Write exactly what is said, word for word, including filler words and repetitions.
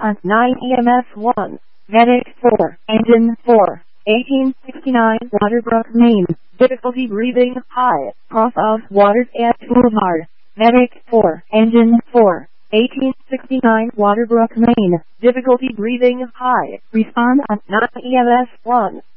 on nine E M S one. Medic four. Engine four. eighteen sixty-nine Waterbrook, Maine. Difficulty breathing high. Cross of waters at Boulevard. Medic four. Engine four. eighteen sixty-nine Waterbrook, Maine. Difficulty breathing high. Respond on nine E M S one.